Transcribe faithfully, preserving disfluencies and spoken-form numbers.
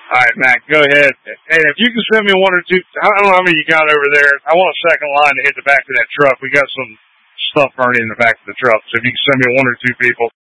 All right, Mac, go ahead. And if you can send me one or two, I don't know how many you got over there. I want a second line to hit the back of that truck. We got some stuff burning in the back of the truck. So if you can send me one or two people.